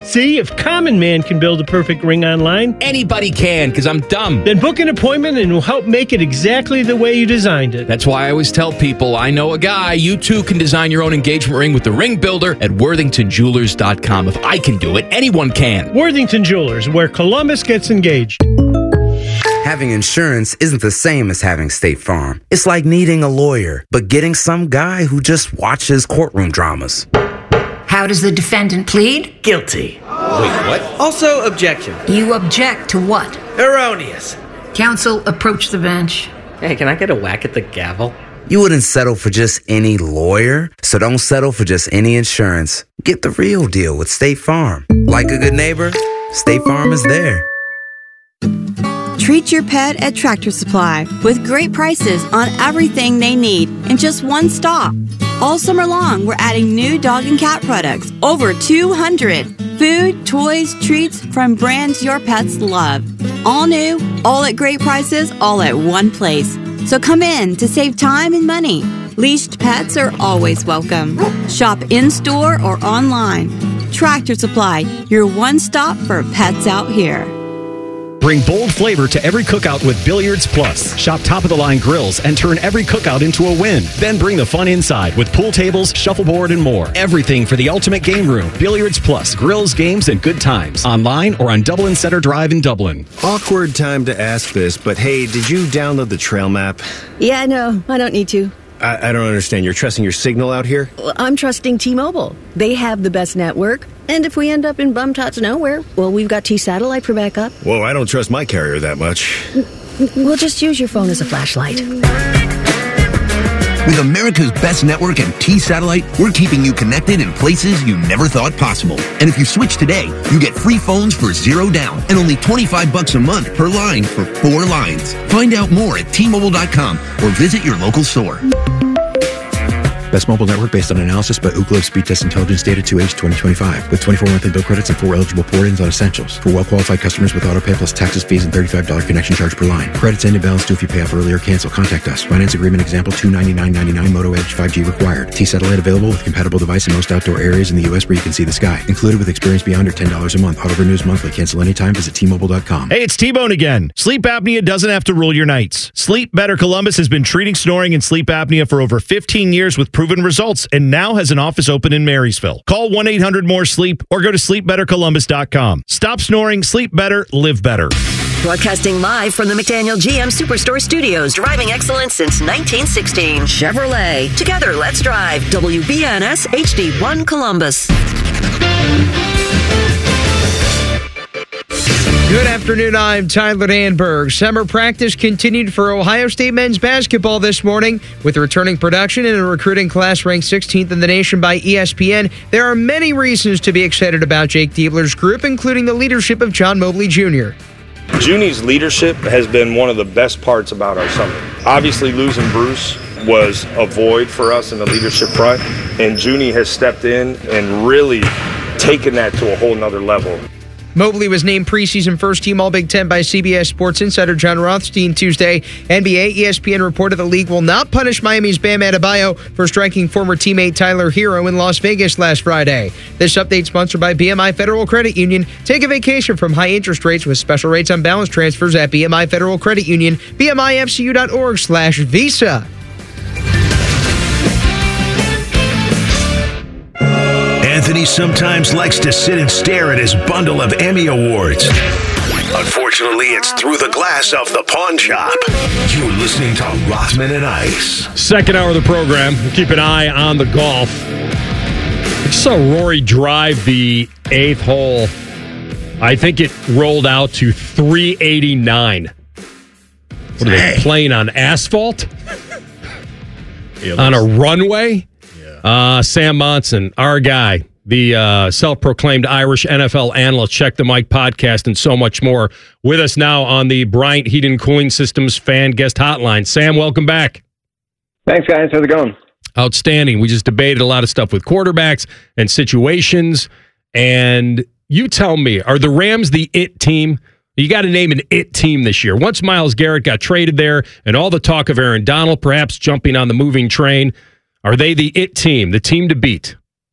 See, if Common Man can build a perfect ring online, Anybody can, because I'm dumb. then book an appointment and we'll help make it exactly the way you designed it. That's why I always tell people, I know a guy. You too can design your own engagement ring with the Ring Builder at WorthingtonJewelers.com. If I can do it, anyone can. Worthington Jewelers, where Columbus gets engaged. Having insurance isn't the same as having State Farm. It's like needing a lawyer, but getting some guy who just watches courtroom dramas. How does the defendant plead? Guilty. Wait, what? Also, objection. You object to what? Erroneous. Counsel, approach the bench. Hey, can I get a whack at the gavel? You wouldn't settle for just any lawyer, so don't settle for just any insurance. Get the real deal with State Farm. Like a good neighbor, State Farm is there. Treat your pet at Tractor Supply with great prices on everything they need in just one stop. All summer long, we're adding new dog and cat products, over 200. Food, toys, treats from brands your pets love. All new, all at great prices, all at one place. So come in to save time and money. Leashed pets are always welcome. Shop in-store or online. Tractor Supply, your one stop for pets out here. Bring bold flavor to every cookout with Billiards Plus. Shop top-of-the-line grills and turn every cookout into a win. Then bring the fun inside with pool tables, shuffleboard, and more. Everything for the ultimate game room. Billiards Plus. Grills, games, and good times. Online or on Dublin Center Drive in Dublin. Awkward time to ask this, but hey, did you download the trail map? Yeah, no, I don't need to. I don't understand. You're trusting your signal out here? Well, I'm trusting T-Mobile. They have the best network. And if we end up in bum-tots nowhere, well, we've got T-Satellite for backup. Whoa, I don't trust my carrier that much. We'll just use your phone as a flashlight. With America's best network and T-Satellite, we're keeping you connected in places you never thought possible. And if you switch today, you get free phones for $0 down and only $25 a month per line for 4 lines. Find out more at T-Mobile.com or visit your local store. Best mobile network based on analysis by Ookla Speed Test Intelligence Data 2H 2025 with 24 monthly bill credits and 4 eligible port-ins on Essentials. For well-qualified customers with autopay plus taxes, fees, and $35 connection charge per line. Credits end and balance due if you pay off early or cancel. Contact us. Finance agreement example $299.99 Moto Edge 5G required. T-Satellite available with compatible device in most outdoor areas in the U.S. where you can see the sky. Included with experience beyond or $10 a month. Auto renews monthly. Cancel anytime. Visit T-Mobile.com. Hey, it's T-Bone again. Sleep apnea doesn't have to rule your nights. Sleep Better Columbus has been treating snoring and sleep apnea for over 15 years with proven results and now has an office open in Marysville. Call 1-800-MORE-SLEEP or go to sleepbettercolumbus.com. Stop snoring, sleep better, live better. Broadcasting live from the McDaniel GM Superstore Studios, driving excellence since 1916. Chevrolet. Together, let's drive. WBNS HD1 Columbus. Good afternoon, I'm Tyler Danberg. Summer practice continued for Ohio State men's basketball this morning. With returning production and a recruiting class ranked 16th in the nation by ESPN, there are many reasons to be excited about Jake Diebler's group, including the leadership of John Mobley Jr. Junie's leadership has been one of the best parts about our summer. Obviously, losing Bruce was a void for us in the leadership front, and Junie has stepped in and really taken that to a whole nother level. Mobley was named preseason first-team All-Big Ten by CBS Sports insider John Rothstein Tuesday. NBA ESPN reported the league will not punish Miami's Bam Adebayo for striking former teammate Tyler Hero in Las Vegas last Friday. This update sponsored by BMI Federal Credit Union. Take a vacation from high interest rates with special rates on balance transfers at BMI Federal Credit Union, bmifcu.org/visa. Anthony sometimes likes to sit and stare at his bundle of Emmy Awards. Unfortunately, it's through the glass of the pawn shop. You're listening to Rothman and Ice. Second hour of the program. We'll keep an eye on the golf. I just saw Rory drive the 8th hole. I think it rolled out to 389. What are they playing on asphalt? On a runway? Yeah. Sam Monson, our guy, the self-proclaimed Irish NFL analyst, Check the Mic podcast, and so much more. With us now on the Bryant Heating and Cooling Systems fan guest hotline. Sam, welcome back. Thanks, guys. How's it going? Outstanding. We just debated a lot of stuff with quarterbacks and situations. And you tell me, are the Rams the it team? You got to name an it team this year. Once Myles Garrett got traded there and all the talk of Aaron Donald perhaps jumping on the moving train, are they the it team, the team to beat?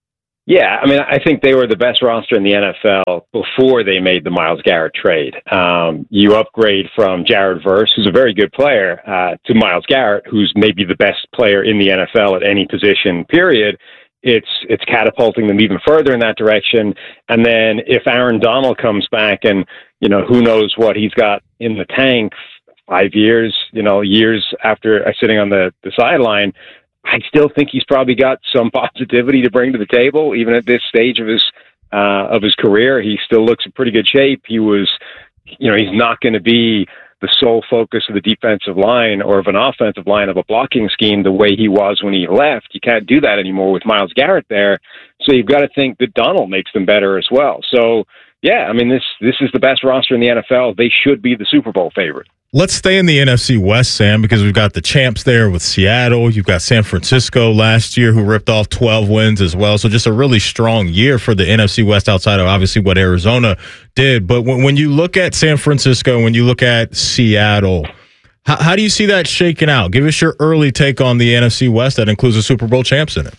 Yeah, I mean, I think they were the best roster in the NFL before they made the Myles Garrett trade. You upgrade from Jared Verse, who's a very good player, to Myles Garrett, who's maybe the best player in the NFL at any position, period. It's catapulting them even further in that direction. And then if Aaron Donald comes back and, who knows what he's got in the tank 5 years, years after sitting on the sideline, I still think he's probably got some positivity to bring to the table, even at this stage of his career. He still looks in pretty good shape. He was, he's not going to be the sole focus of the defensive line or of an offensive line of a blocking scheme the way he was when he left. You can't do that anymore with Myles Garrett there. So you've got to think that Donald makes them better as well. So, yeah, I mean, this is the best roster in the NFL. They should be the Super Bowl favorite. Let's stay in the NFC West, Sam, because we've got the champs there with Seattle. You've got San Francisco last year who ripped off 12 wins as well. So just a really strong year for the NFC West outside of obviously what Arizona did. But when you look at San Francisco, when you look at Seattle, how do you see that shaking out? Give us your early take on the NFC West that includes the Super Bowl champs in it.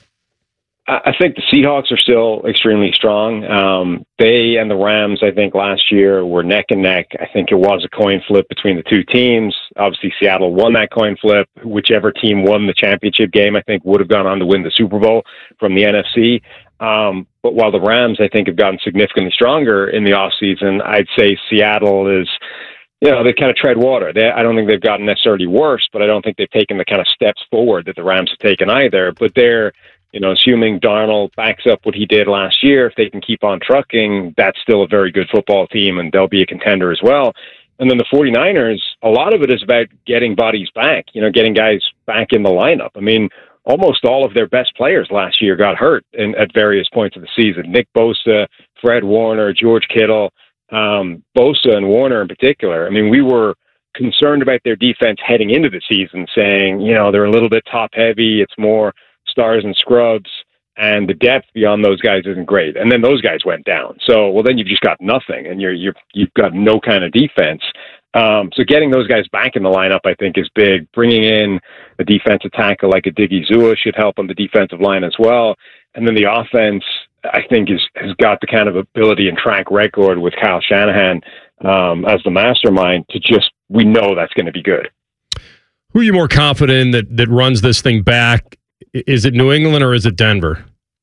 I think the Seahawks are still extremely strong. They and the Rams, I think, last year were neck and neck. I think it was a coin flip between the two teams. Obviously, Seattle won that coin flip. Whichever team won the championship game, I think, would have gone on to win the Super Bowl from the NFC. But while the Rams, I think, have gotten significantly stronger in the offseason, I'd say Seattle is, they kind of tread water. I don't think they've gotten necessarily worse, but I don't think they've taken the kind of steps forward that the Rams have taken either. But they're, assuming Darnold backs up what he did last year, if they can keep on trucking, that's still a very good football team, and they'll be a contender as well. And then the 49ers, a lot of it is about getting bodies back, getting guys back in the lineup. I mean, almost all of their best players last year got hurt at various points of the season. Nick Bosa, Fred Warner, George Kittle, Bosa and Warner in particular. I mean, we were concerned about their defense heading into the season, saying, they're a little bit top-heavy, it's more stars and scrubs, and the depth beyond those guys isn't great. And then those guys went down. So, then you've just got nothing, and you've got no kind of defense. So getting those guys back in the lineup, I think, is big. Bringing in a defensive tackle like a Diggy Zua should help on the defensive line as well. And then the offense, I think, has got the kind of ability and track record with Kyle Shanahan as the mastermind we know that's going to be good. Who are you more confident in that runs this thing back? Is it New England or is it Denver?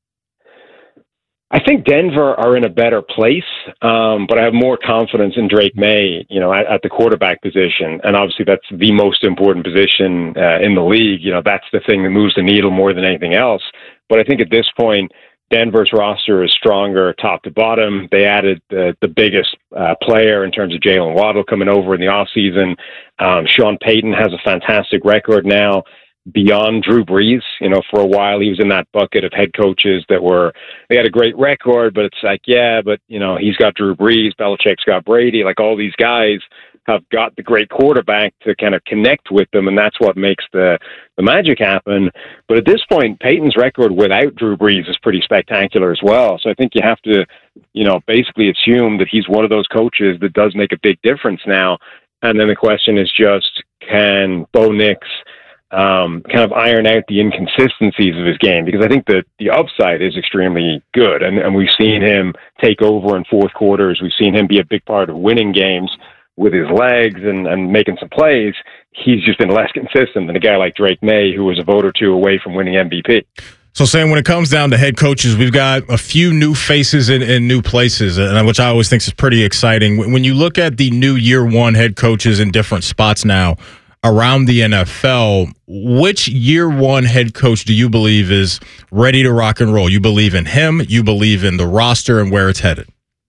I think Denver are in a better place, but I have more confidence in Drake May, at the quarterback position. And obviously that's the most important position in the league. That's the thing that moves the needle more than anything else. But I think at this point, Denver's roster is stronger top to bottom. They added the biggest player in terms of Jalen Waddle coming over in the offseason. Sean Payton has a fantastic record now. Beyond Drew Brees, for a while he was in that bucket of head coaches they had a great record, but it's like, he's got Drew Brees, Belichick's got Brady, like all these guys have got the great quarterback to kind of connect with them, and that's what makes the magic happen. But at this point, Peyton's record without Drew Brees is pretty spectacular as well. So I think you have to, basically assume that he's one of those coaches that does make a big difference now. And then the question is just, can Bo Nix kind of iron out the inconsistencies of his game? Because I think that the upside is extremely good, and we've seen him take over in fourth quarters. We've seen him be a big part of winning games with his legs and making some plays. He's just been less consistent than a guy like Drake May, who was a vote or two away from winning MVP. So, Sam, when it comes down to head coaches, we've got a few new faces in new places, which I always think is pretty exciting. When you look at the new year one head coaches in different spots now around the NFL, which year one head coach do you believe is ready to rock and roll? You believe in him, you believe in the roster and where it's headed?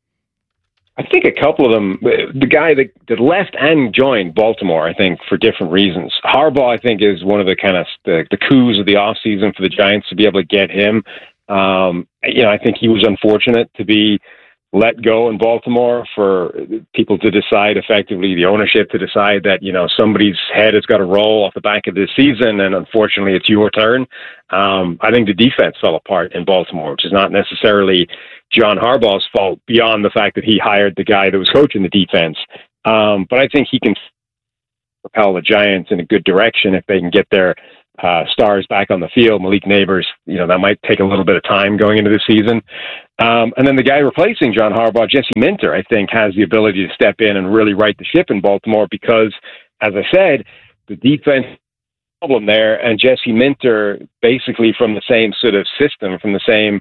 I think a couple of them, the guy that left and joined Baltimore, I think, for different reasons. Harbaugh, I think, is one of the kind of the coups of the offseason for the Giants to be able to get him. I think he was unfortunate to be let go in Baltimore, for people to decide effectively, the ownership to decide that, somebody's head has got to roll off the back of this season, and unfortunately it's your turn. I think the defense fell apart in Baltimore, which is not necessarily John Harbaugh's fault, beyond the fact that he hired the guy that was coaching the defense. But I think he can propel the Giants in a good direction if they can get their stars back on the field. Malik Neighbors, that might take a little bit of time going into the season. And then the guy replacing John Harbaugh, Jesse Minter, I think has the ability to step in and really right the ship in Baltimore because, as I said, the defense problem there, and Jesse Minter, basically from the same sort of system, from the same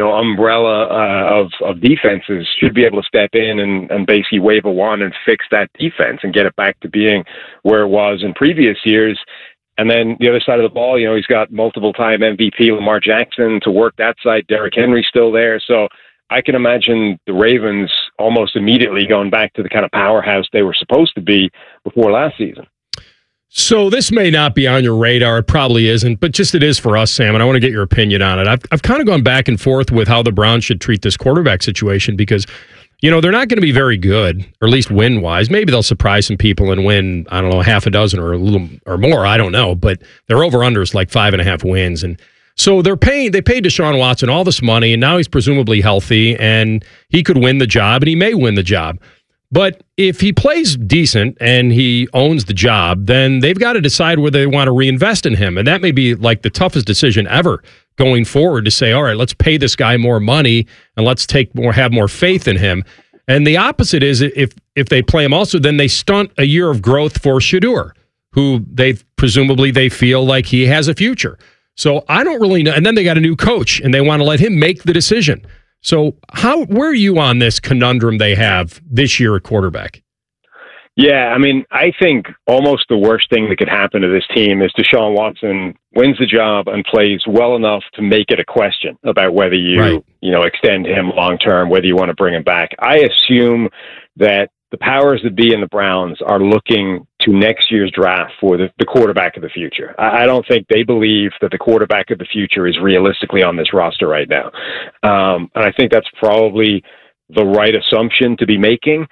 umbrella of defenses, should be able to step in and basically wave a wand and fix that defense and get it back to being where it was in previous years. And then the other side of the ball, he's got multiple-time MVP Lamar Jackson to work that side. Derrick Henry's still there, so I can imagine the Ravens almost immediately going back to the kind of powerhouse they were supposed to be before last season. So this may not be on your radar. It probably isn't, but just it is for us, Sam, and I want to get your opinion on it. I've kind of gone back and forth with how the Browns should treat this quarterback situation because, they're not going to be very good, or at least win-wise. Maybe they'll surprise some people and win, I don't know, half a dozen or a little or more. I don't know, but their over-under is like 5.5 wins. And so they paid Deshaun Watson all this money, and now he's presumably healthy, and he could win the job, and he may win the job. But if he plays decent and he owns the job, then they've got to decide whether they want to reinvest in him. And that may be like the toughest decision ever going forward to say, all right, let's pay this guy more money and let's have more faith in him. And the opposite is if they play him also, then they stunt a year of growth for Shedeur, who they feel like he has a future. So I don't really know. And then they got a new coach and they want to let him make the decision. So where are you on this conundrum they have this year at quarterback? Yeah, I think almost the worst thing that could happen to this team is Deshaun Watson wins the job and plays well enough to make it a question about whether you extend him long term, whether you want to bring him back. I assume that the powers that be in the Browns are looking to next year's draft for the quarterback of the future. I don't think they believe that the quarterback of the future is realistically on this roster right now. And I think that's probably the right assumption to be making.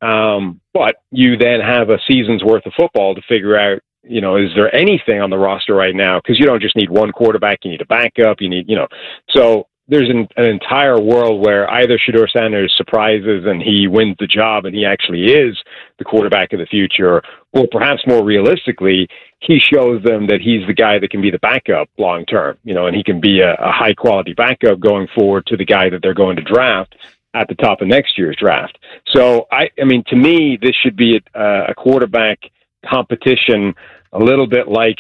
But you then have a season's worth of football to figure out, is there anything on the roster right now? Because you don't just need one quarterback, you need a backup, you need, so there's an entire world where either Shedeur Sanders surprises and he wins the job and he actually is the quarterback of the future, or perhaps more realistically, he shows them that he's the guy that can be the backup long term, and he can be a high quality backup going forward to the guy that they're going to draft at the top of next year's draft. So, to me, this should be a quarterback competition a little bit like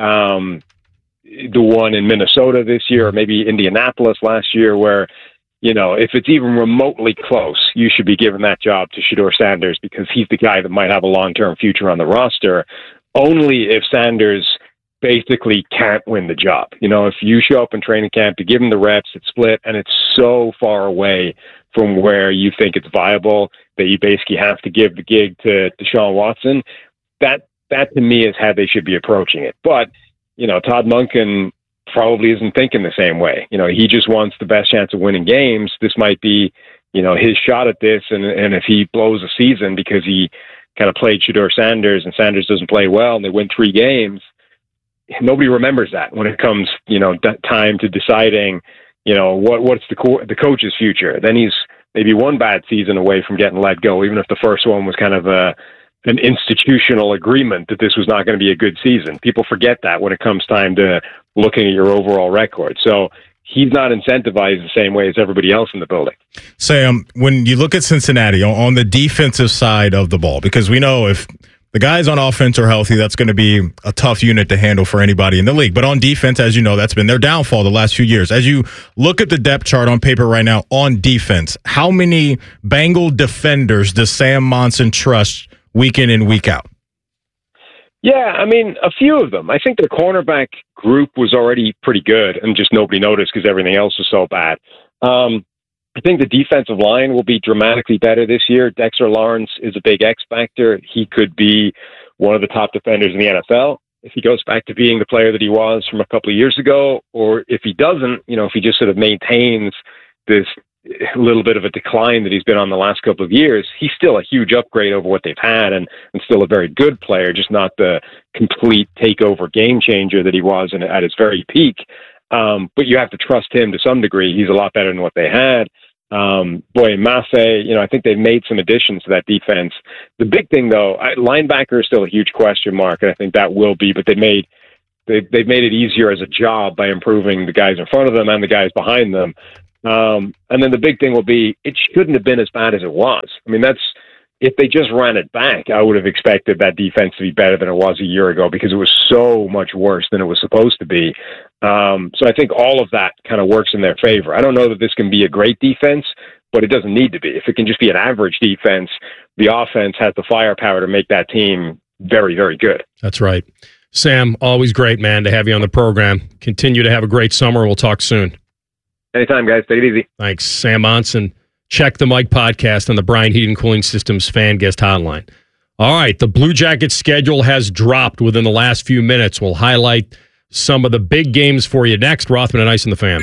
the one in Minnesota this year, or maybe Indianapolis last year, where, if it's even remotely close, you should be giving that job to Shedeur Sanders because he's the guy that might have a long-term future on the roster, only if Sanders basically can't win the job. If you show up in training camp to give him the reps, it's split, and it's so far away from where you think it's viable that you basically have to give the gig to Deshaun Watson, that to me is how they should be approaching it. But, Todd Monken probably isn't thinking the same way. He just wants the best chance of winning games. This might be, his shot at this. And if he blows a season because he kind of played Shedeur Sanders and Sanders doesn't play well and they win 3 games, nobody remembers that when it comes, time to deciding, what's the coach's future. Then he's maybe one bad season away from getting let go, even if the first one was kind of an institutional agreement that this was not going to be a good season. People forget that when it comes time to looking at your overall record. So he's not incentivized the same way as everybody else in the building. Sam, when you look at Cincinnati on the defensive side of the ball, because we know if the guys on offense are healthy, that's going to be a tough unit to handle for anybody in the league. But on defense, as you know, that's been their downfall the last few years. As you look at the depth chart on paper right now on defense, how many Bengal defenders does Sam Monson trust week in and week out? Yeah, a few of them. I think the cornerback group was already pretty good and just nobody noticed because everything else was so bad. I think the defensive line will be dramatically better this year. Dexter Lawrence is a big X factor. He could be one of the top defenders in the NFL if he goes back to being the player that he was from a couple of years ago, or if he doesn't, if he just sort of maintains this little bit of a decline that he's been on the last couple of years, he's still a huge upgrade over what they've had and still a very good player, just not the complete takeover game changer that he was at his very peak. But you have to trust him to some degree. He's a lot better than what they had. Mafe, I think they've made some additions to that defense. The big thing, though, linebacker is still a huge question mark, and I think that will be, but they made They've made it easier as a job by improving the guys in front of them and the guys behind them. And then the big thing will be, it shouldn't have been as bad as it was. I mean, if they just ran it back, I would have expected that defense to be better than it was a year ago because it was so much worse than it was supposed to be. So I think all of that kind of works in their favor. I don't know that this can be a great defense, but it doesn't need to be. If it can just be an average defense, the offense has the firepower to make that team very, very good. That's right. Sam, always great, man, to have you on the program. Continue to have a great summer. We'll talk soon. Anytime, guys. Take it easy. Thanks. Sam Monson. Check the Mike podcast on the Brian Heating Cooling Systems fan guest hotline. All right, the Blue Jackets schedule has dropped within the last few minutes. We'll highlight some of the big games for you next. Rothman and Ice and the Fan.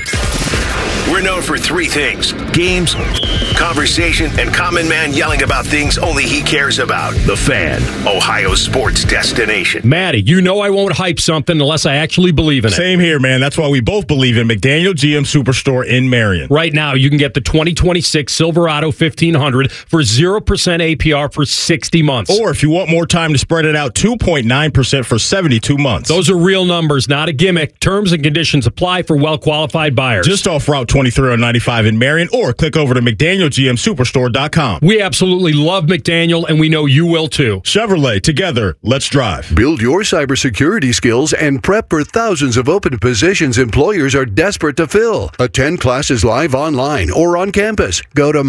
We're known for three things: games, conversation, and common man yelling about things only he cares about. The Fan, Ohio's sports destination. Maddie, you know I won't hype something unless I actually believe in it. Same here, man. That's why we both believe in McDaniel GM Superstore in Marion. Right now, you can get the 2026 Silverado 1500 for 0% APR for 60 months. Or if you want more time to spread it out, 2.9% for 72 months. Those are real numbers, not a gimmick. Terms and conditions apply for well-qualified buyers. Just off Route 23 on 95 in Marion, or click over to McDanielGMSuperstore.com. We absolutely love McDaniel, and we know you will too. Chevrolet, together, let's drive. Build your cybersecurity skills and prep for thousands of open positions employers are desperate to fill. Attend classes live online or on campus. Go to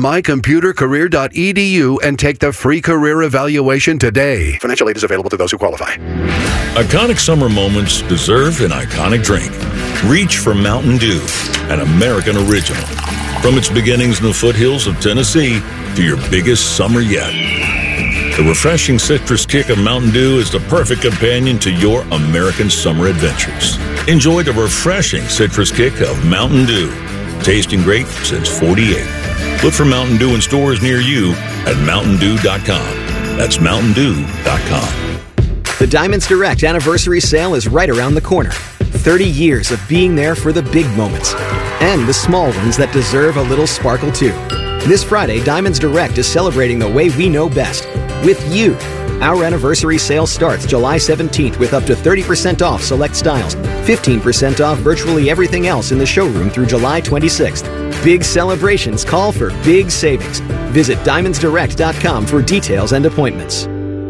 mycomputercareer.edu and take the free career evaluation today. Financial aid is available to those who qualify. Iconic summer moments deserve an iconic drink. Reach for Mountain Dew, an American original. From its beginnings in the foothills of Tennessee to your biggest summer yet. The refreshing citrus kick of Mountain Dew is the perfect companion to your American summer adventures. Enjoy the refreshing citrus kick of Mountain Dew. Tasting great since '48. Look for Mountain Dew in stores near you at MountainDew.com. That's MountainDew.com. The Diamonds Direct anniversary sale is right around the corner. 30 years of being there for the big moments and the small ones that deserve a little sparkle too. This Friday, Diamonds Direct is celebrating the way we know best, with you. Our anniversary sale starts July 17th with up to 30% off select styles, 15% off virtually everything else in the showroom through July 26th. Big celebrations call for big savings. Visit DiamondsDirect.com for details and appointments.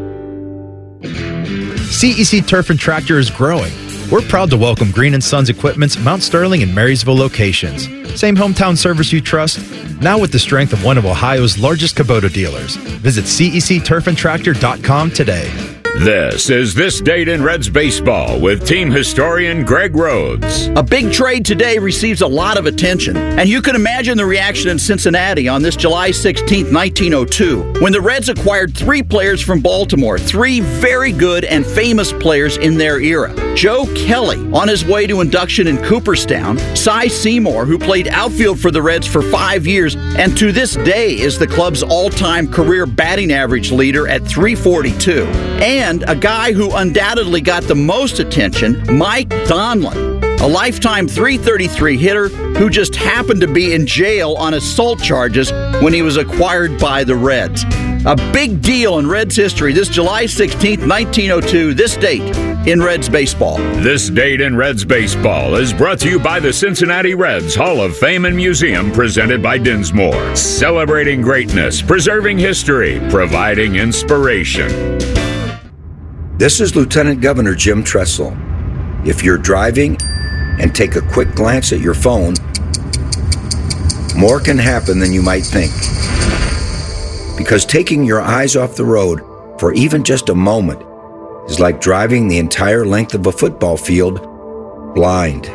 CEC Turf and Tractor is growing. We're proud to welcome Green & Sons Equipment's Mount Sterling and Marysville locations. Same hometown service you trust, now with the strength of one of Ohio's largest Kubota dealers. Visit CECTurfandTractor.com today. This is This Date in Reds Baseball with team historian Greg Rhodes. A big trade today receives a lot of attention, and you can imagine the reaction in Cincinnati on this July 16, 1902, when the Reds acquired three players from Baltimore, three very good and famous players in their era. Joe Kelly, on his way to induction in Cooperstown, Cy Seymour, who played outfield for the Reds for 5 years, and to this day is the club's all-time career batting average leader at .342, and a guy who undoubtedly got the most attention, Mike Donlin, a lifetime .333 hitter who just happened to be in jail on assault charges when he was acquired by the Reds. A big deal in Reds history this July 16th, 1902, this date in Reds baseball. This Date in Reds Baseball is brought to you by the Cincinnati Reds Hall of Fame and Museum, presented by Dinsmore. Celebrating greatness, preserving history, providing inspiration. This is Lieutenant Governor Jim Tressel. If you're driving and take a quick glance at your phone, more can happen than you might think. Because taking your eyes off the road for even just a moment is like driving the entire length of a football field blind.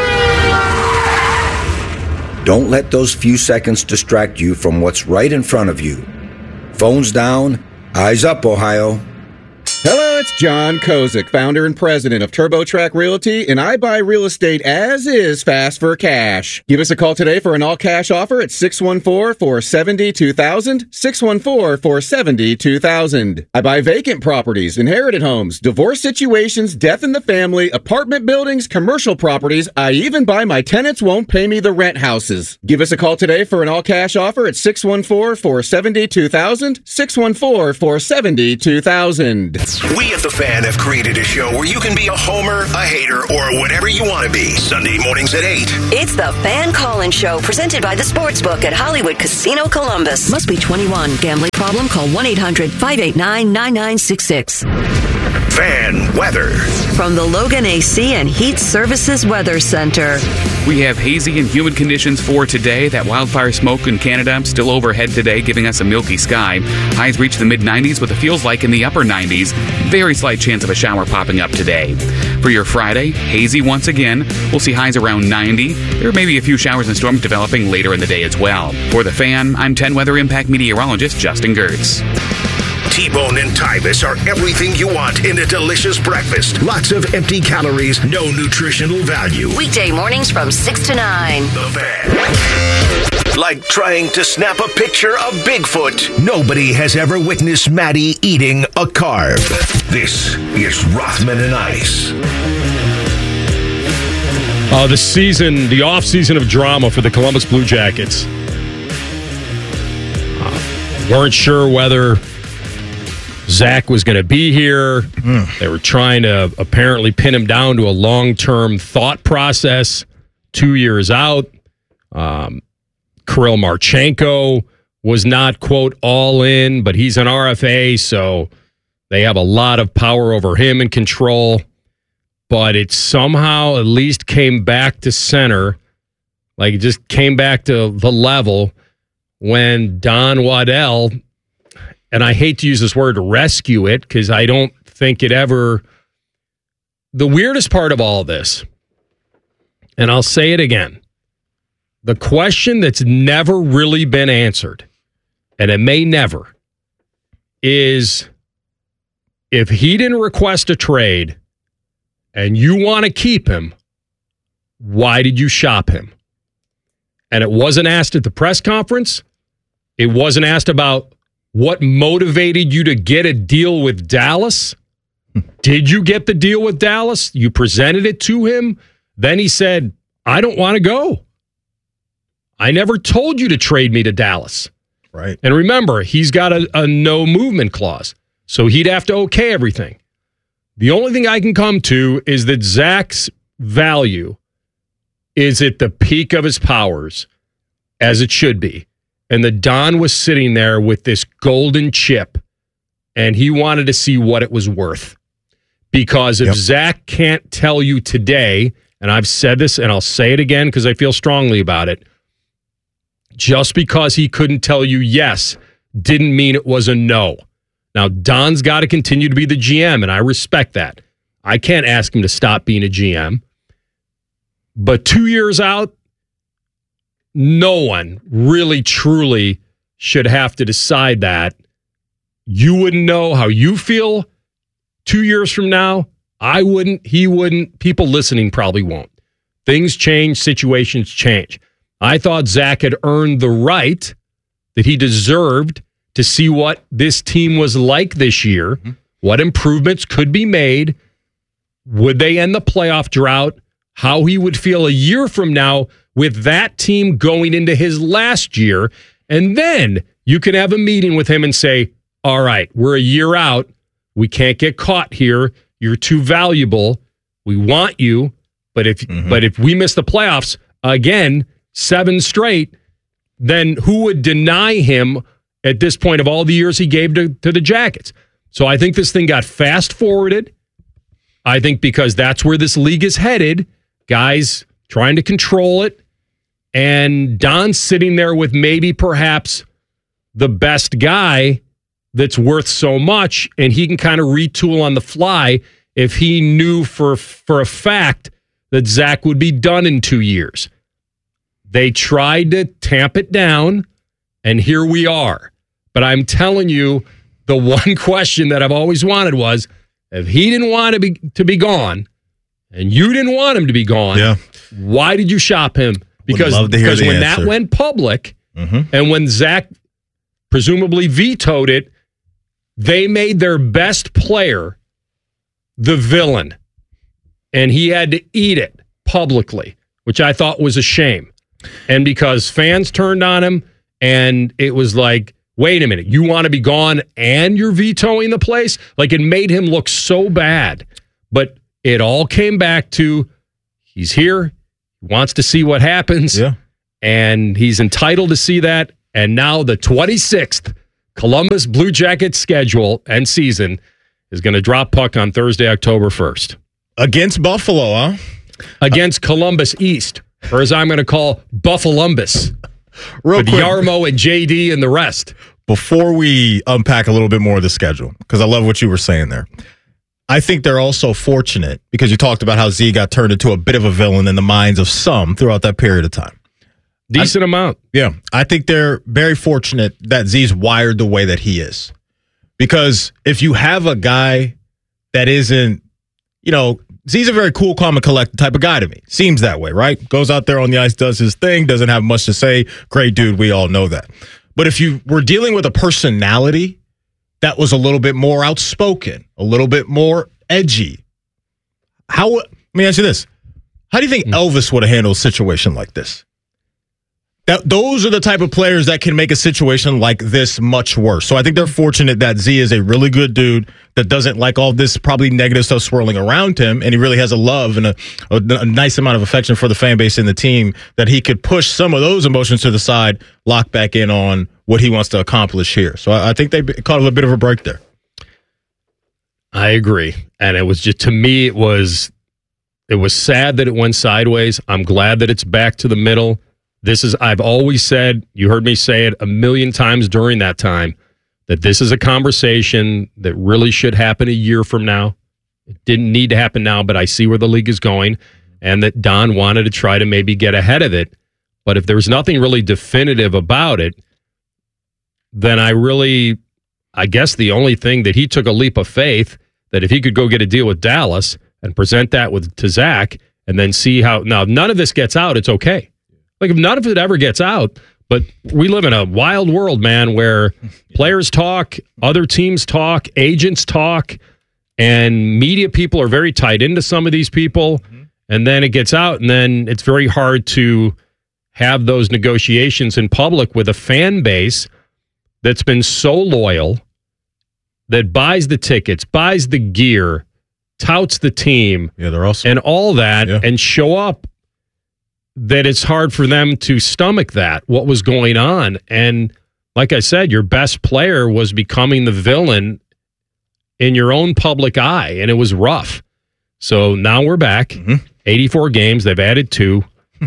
Don't let those few seconds distract you from what's right in front of you. Phones down, eyes up, Ohio. Hello, it's John Kozik, founder and president of TurboTrack Realty, and I buy real estate as is fast for cash. Give us a call today for an all-cash offer at 614-470-2000, 614-470-2000. I buy vacant properties, inherited homes, divorce situations, death in the family, apartment buildings, commercial properties. I even buy my tenants won't pay me the rent houses. Give us a call today for an all-cash offer at 614-470-2000, 614-470-2000. We We at The Fan have created a show where you can be a homer, a hater, or whatever you want to be. Sunday mornings at 8. It's the Fan Call-In Show, presented by the Sportsbook at Hollywood Casino Columbus. Must be 21. Gambling problem? Call 1-800-589-9966. Fan weather. From the Logan AC and Heat Services Weather Center. We have hazy and humid conditions for today. That wildfire smoke in Canada still overhead today, giving us a milky sky. Highs reach the mid-90s with a feels like in the upper 90s. Very slight chance of a shower popping up today. For your Friday, hazy once again. We'll see highs around 90. There may be a few showers and storms developing later in the day as well. For The Fan, I'm 10 Weather Impact meteorologist Justin Gertz. T-Bone and Tybus are everything you want in a delicious breakfast. Lots of empty calories, no nutritional value. Weekday mornings from 6 to 9. The Fan. Like trying to snap a picture of Bigfoot. Nobody has ever witnessed Maddie eating a carb. This is Rothman and Ice. The off-season of drama for the Columbus Blue Jackets. Weren't sure whether Zach was going to be here. They were trying to apparently pin him down to a long-term thought process 2 years out. Kirill Marchenko was not, quote, all in, but he's an RFA, so they have a lot of power over him and control. But it somehow at least came back to center. Like, it just came back to the level when Don Waddell, and I hate to use this word rescue it because I don't think it ever. The weirdest part of all this, and I'll say it again, the question that's never really been answered, and it may never, is if he didn't request a trade and you want to keep him, why did you shop him? And it wasn't asked at the press conference. It wasn't asked about what motivated you to get a deal with Dallas. Did you get the deal with Dallas? You presented it to him. Then he said, I don't want to go. I never told you to trade me to Dallas. Right. And remember, he's got a no movement clause, so he'd have to okay everything. The only thing I can come to is that Zach's value is at the peak of his powers, as it should be. And the Don was sitting there with this golden chip, and he wanted to see what it was worth. Because if Zach can't tell you today, and I've said this and I'll say it again because I feel strongly about it, just because he couldn't tell you yes didn't mean it was a no. Now, Don's got to continue to be the GM, and I respect that. I can't ask him to stop being a GM. But 2 years out, no one really, truly should have to decide that. You wouldn't know how you feel 2 years from now. I wouldn't. He wouldn't. People listening probably won't. Things change. Situations change. I thought Zach had earned the right that he deserved to see what this team was like this year, what improvements could be made, would they end the playoff drought, how he would feel a year from now with that team going into his last year, and then you can have a meeting with him and say, all right, we're a year out. We can't get caught here. You're too valuable. We want you. But if we miss the playoffs again, 7 straight, then who would deny him at this point of all the years he gave to the Jackets? So I think this thing got fast forwarded. I think because that's where this league is headed, guys trying to control it. And Don's sitting there with maybe perhaps the best guy that's worth so much, and he can kind of retool on the fly if he knew for a fact that Zach would be done in 2 years. They tried to tamp it down, and here we are. But I'm telling you, the one question that I've always wanted was, if he didn't want to be gone, and you didn't want him to be gone, why did you shop him? Because when that went public, and when Zach presumably vetoed it, they made their best player the villain. And he had to eat it publicly, which I thought was a shame. And because fans turned on him, and it was like, wait a minute, you want to be gone and you're vetoing the place? Like, it made him look so bad. But it all came back to he's here, wants to see what happens, and he's entitled to see that. And now the 26th Columbus Blue Jackets schedule and season is going to drop puck on Thursday, October 1st. Against Buffalo, huh? Against Columbus East, or as I'm going to call Buffolumbus. Real with quick, Yarmo and JD and the rest. Before we unpack a little bit more of the schedule, because I love what you were saying there. I think they're also fortunate, because you talked about how Z got turned into a bit of a villain in the minds of some throughout that period of time. Decent amount. Yeah. I think they're very fortunate that Z's wired the way that he is. Because if you have a guy that isn't, Z's a very cool, calm, and collected type of guy to me. Seems that way, right? Goes out there on the ice, does his thing, doesn't have much to say. Great dude, we all know that. But if you were dealing with a personality that was a little bit more outspoken, a little bit more edgy, let me ask you this. How do you think Elvis would have handled a situation like this? Those are the type of players that can make a situation like this much worse. So I think they're fortunate that Z is a really good dude that doesn't like all this probably negative stuff swirling around him, and he really has a love and a nice amount of affection for the fan base and the team, that he could push some of those emotions to the side, lock back in on what he wants to accomplish here. So I think they caught a bit of a break there. I agree. And it was just, to me, it was sad that it went sideways. I'm glad that it's back to the middle. I've always said, you heard me say it a million times during that time, that this is a conversation that really should happen a year from now. It didn't need to happen now, but I see where the league is going, and that Don wanted to try to maybe get ahead of it. But if there's nothing really definitive about it, then I guess the only thing that he took a leap of faith, that if he could go get a deal with Dallas and present that to Zach, and then see how, now none of this gets out, it's okay. Like, if none of it ever gets out, but we live in a wild world, man, where players talk, other teams talk, agents talk, and media people are very tied into some of these people, and then it gets out, and then it's very hard to have those negotiations in public with a fan base that's been so loyal, that buys the tickets, buys the gear, touts the team, they're awesome, and all that, and show up, that it's hard for them to stomach what was going on. And like I said, your best player was becoming the villain in your own public eye, and it was rough. So now we're back. 84 games. They've added 2.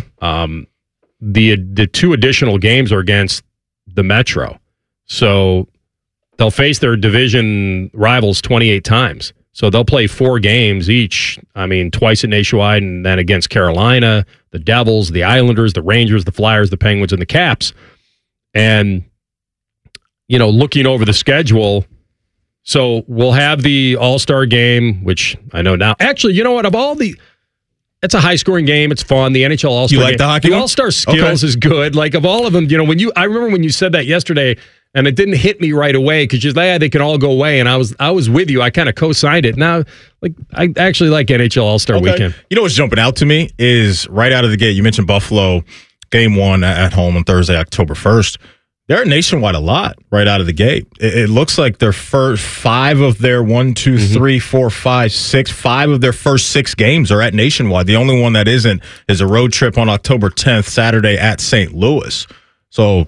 The 2 additional games are against the Metro. So they'll face their division rivals 28 times. So they'll play 4 games each. I mean, twice at Nationwide, and then against Carolina, the Devils, the Islanders, the Rangers, the Flyers, the Penguins, and the Caps. And, looking over the schedule, so we'll have the All-Star game, which I know now. Actually, you know what? It's a high-scoring game. It's fun. The NHL All-Star game. You like the hockey? The All-Star skills is good. Like, of all of them, I remember when you said that yesterday, and it didn't hit me right away, because you're like, they can all go away, and I was with you. I kind of co-signed it. Now, I actually like NHL All-Star Weekend. You know what's jumping out to me is right out of the gate, you mentioned Buffalo, game 1 at home on Thursday, October 1st. They're Nationwide a lot right out of the gate. It looks like their first 5 of their 1, 2, 3, 4, 5, 6, 5 of their first 6 games are at Nationwide. The only one that isn't is a road trip on October 10th, Saturday at St. Louis. So,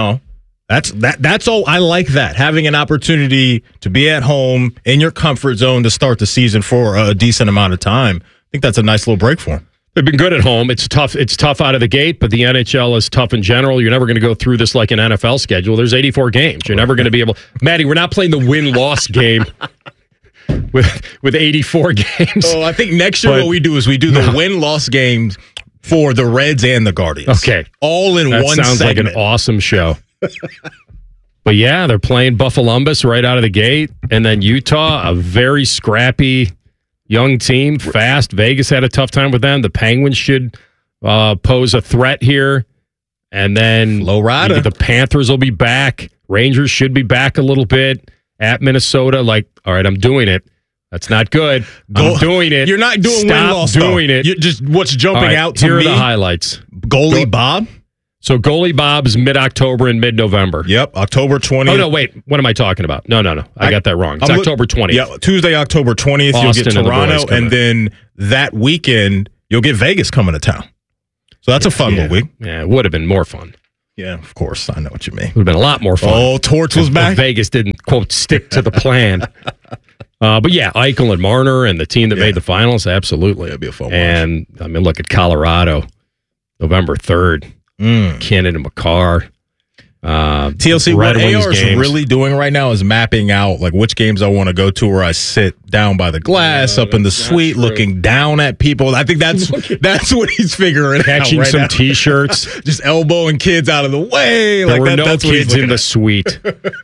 that's all. I like that, having an opportunity to be at home in your comfort zone to start the season for a decent amount of time. I think that's a nice little break for them. They've been good at home. It's tough. It's tough out of the gate, but the NHL is tough in general. You're never going to go through this like an NFL schedule. There's 84 games. You're never going to be able. Maddie, we're not playing the win-loss game with 84 games. So I think next year what we do is we do the win-loss games for the Reds and the Guardians. Okay, all in that one sounds segment. Like an awesome show. But yeah, they're playing Buffolumbus right out of the gate, and then Utah, a very scrappy young team, fast. Vegas had a tough time with them. The Penguins should pose a threat here, and then the Panthers will be back. Rangers should be back a little bit at Minnesota. Like, all right, I'm doing it. That's not good. I'm doing it. You're not doing Stop win-loss. doing it. Just what's jumping out to me. Here are the highlights. Goalie Bob. So Goalie Bob's mid-October and mid-November. Yep, October 20th. Oh, no, wait. What am I talking about? No. I got that wrong. It's October 20th. Yeah, Tuesday, October 20th, Austin you'll get and the Toronto, boys coming. and then that weekend, you'll get Vegas coming to town. So that's a fun little week. Yeah, it would have been more fun. Yeah, of course. I know what you mean. Would have been a lot more fun. Oh, Torch was back. Vegas didn't, quote, stick to the plan. But yeah, Eichel and Marner and the team that made the finals, absolutely. It'll be a fun watch. And, I mean, look at Colorado, November 3rd. Cannon and McCarr. TLC, Red what Wings AR is games. really doing right now is mapping out like which games I want to go to where I sit down by the glass up in the suite looking down at people. I think that's what he's figuring Catching out right some now. T-shirts. Just elbowing kids out of the way. There Like were that, no that's what he's kids in looking the at. suite.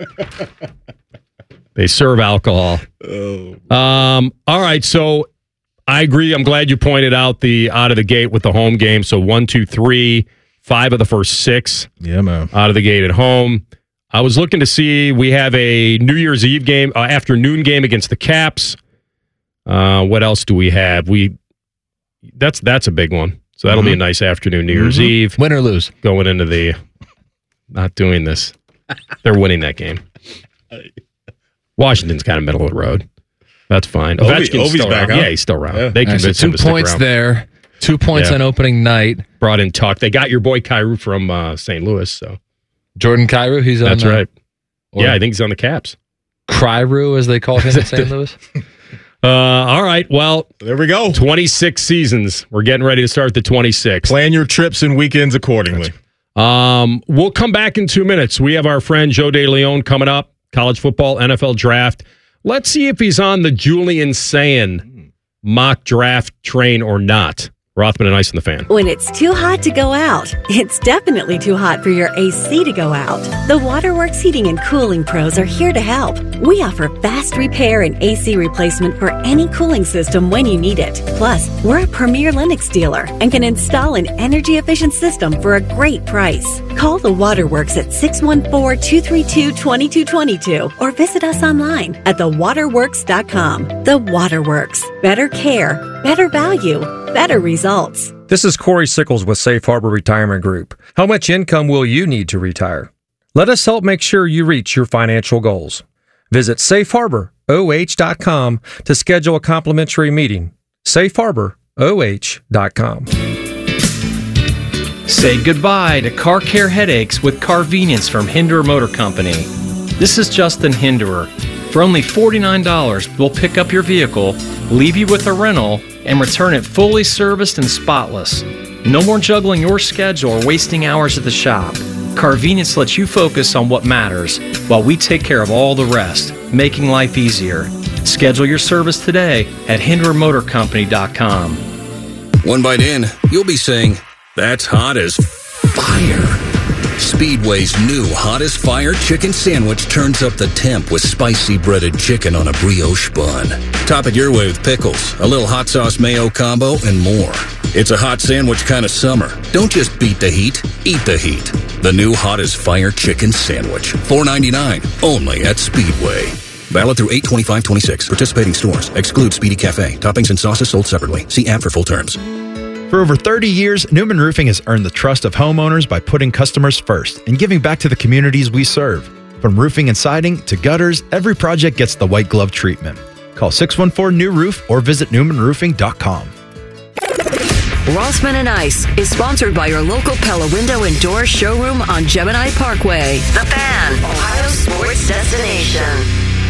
They serve alcohol. All right, so I agree. I'm glad you pointed out the out of the gate with the home game. So 1, 2, 3, 5 of the first 6. Yeah, man. Out of the gate at home. I was looking to see, we have a New Year's Eve game, afternoon game against the Caps. What else do we have? That's a big one. So that'll be a nice afternoon New Year's Eve. Win or lose. Going into the, not doing this. They're winning that game. Washington's kind of middle of the road. That's fine. Ovechkin's still back, around. huh? Yeah, he's still around. Yeah. They All right, so convinced him 2 to stick points around. there. 2 points Yeah. on opening night. Brought in Tuck. They got your boy Kyrou from St. Louis. So Jordan Kyrou, he's on. that's right. or- Yeah, I think he's on the Caps. Kyrou, as they called him in St. Louis. All right. Well, there we go. 26 seasons. We're getting ready to start the 26th. Plan your trips and weekends accordingly. We'll come back in 2 minutes. We have our friend Joe DeLeon coming up. College football, NFL draft. Let's see if he's on the Julian Sayin mock draft train or not. Rothman and Ice in the Fan. When it's too hot to go out, it's definitely too hot for your AC to go out. The Waterworks Heating and Cooling Pros are here to help. We offer fast repair and AC replacement for any cooling system when you need it. Plus, we're a premier Lennox dealer and can install an energy-efficient system for a great price. Call the Waterworks at 614-232-2222 or visit us online at thewaterworks.com. The Waterworks. Better care, better value, better results. This is Corey Sickles with Safe Harbor Retirement Group. How much income will you need to retire? Let us help make sure you reach your financial goals. Visit safeharboroh.com to schedule a complimentary meeting. safeharboroh.com. Say goodbye to car care headaches with Carvenience from Hinderer Motor Company. This is Justin Hinderer. For only $49, we'll pick up your vehicle, leave you with a rental, and return it fully serviced and spotless. No more juggling your schedule or wasting hours at the shop. Carvenience lets you focus on what matters while we take care of all the rest, making life easier. Schedule your service today at HindererMotorCompany.com. One bite in, you'll be saying, "That's hot as fire." Speedway's new Hot as Fire chicken sandwich turns up the temp with spicy breaded chicken on a brioche bun. Top it your way with pickles, a little hot sauce mayo combo, and more. It's a hot sandwich kind of summer. Don't just beat the heat, eat the heat. The new Hot as Fire chicken sandwich, $4.99, only at Speedway. Valid through 8/25/26. Participating stores. Exclude Speedy Cafe. Toppings and sauces sold separately. See app for full terms. For over 30 years, Newman Roofing has earned the trust of homeowners by putting customers first and giving back to the communities we serve. From roofing and siding to gutters, every project gets the white glove treatment. Call 614-NEW-ROOF or visit newmanroofing.com. Rossman and Ice is sponsored by your local Pella Window and Door showroom on Gemini Parkway. The Fan, Ohio sports destination.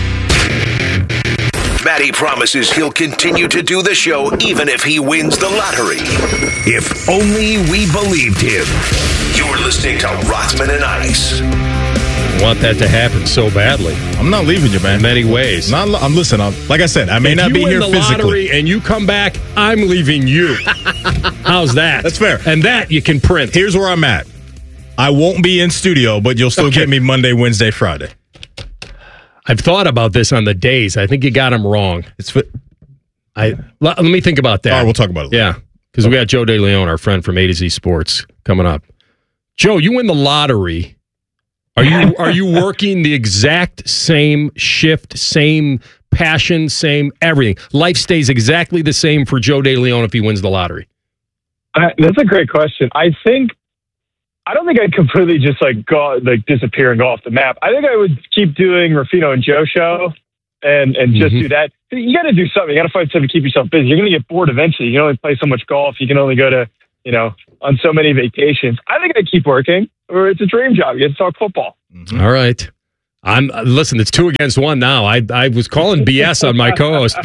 Matty promises he'll continue to do the show even if he wins the lottery. If only we believed him. You're listening to Rothman and Ice. I want that to happen so badly. I'm not leaving you, man. In many ways. I'm listening. Like I said, I may not be here physically. If you win the lottery and you come back, I'm leaving you. How's that? That's fair. And that you can print. Here's where I'm at. I won't be in studio, but you'll still get me Monday, Wednesday, Friday. I've thought about this on the days. I think you got them wrong. Let me think about that. All right, we'll talk about it later. Yeah, because we got Joe DeLeon, our friend from A to Z Sports, coming up. Joe, you win the lottery. Are you working the exact same shift, same passion, same everything? Life stays exactly the same for Joe DeLeon if he wins the lottery. That's a great question. I think I don't think I'd completely just disappear and go off the map. I think I would keep doing Ruffino and Joe show and just do that. You got to do something. You got to find something to keep yourself busy. You're going to get bored eventually. You can only play so much golf. You can only go to, on so many vacations. I think I'd keep working, or it's a dream job. You get to talk football. All right. Listen, it's 2 against 1 now. I was calling BS on my co-host,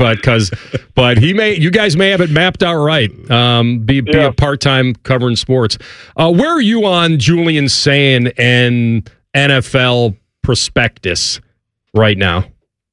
but you guys may have it mapped out right. Be a part-time covering sports. Where are you on Julian Sayin and NFL prospectus right now?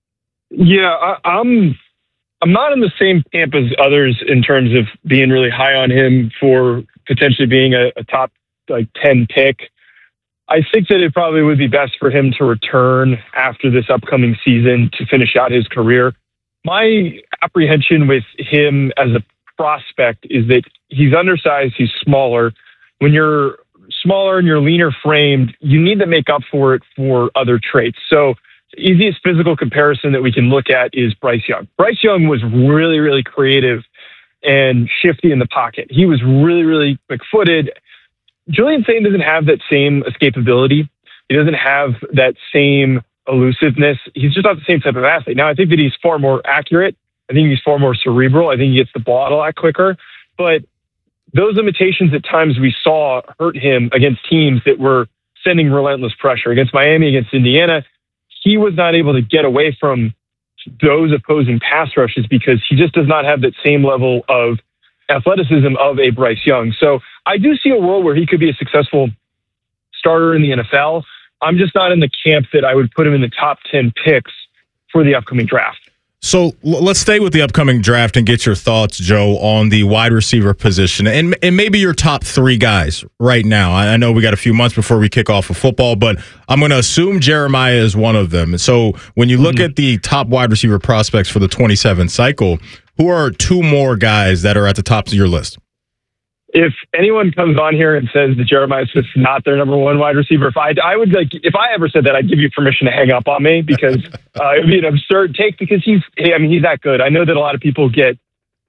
Yeah, I'm not in the same camp as others in terms of being really high on him for potentially being a top 10 pick. I think that it probably would be best for him to return after this upcoming season to finish out his career. My apprehension with him as a prospect is that he's undersized, he's smaller. When you're smaller and you're leaner framed, you need to make up for it for other traits. So the easiest physical comparison that we can look at is Bryce Young. Bryce Young was really, really creative and shifty in the pocket. He was really, really quick-footed. Julian Sayin doesn't have that same escapability. He doesn't have that same elusiveness. He's just not the same type of athlete. Now, I think that he's far more accurate. I think he's far more cerebral. I think he gets the ball out a lot quicker. But those limitations at times we saw hurt him against teams that were sending relentless pressure. Against Miami, against Indiana, he was not able to get away from those opposing pass rushes because he just does not have that same level of athleticism of a Bryce Young. So I do see a world where he could be a successful starter in the NFL. I'm just not in the camp that I would put him in the top 10 picks for the upcoming draft. So let's stay with the upcoming draft and get your thoughts, Joe, on the wide receiver position and maybe your top 3 guys right now. I know we got a few months before we kick off of football, but I'm going to assume Jeremiah is one of them. So when you look at the top wide receiver prospects for the 27 cycle, who are 2 more guys that are at the top of your list? If anyone comes on here and says that Jeremiah Smith's not their number 1 wide receiver, if I ever said that, I'd give you permission to hang up on me because it would be an absurd take because he's that good. I know that a lot of people get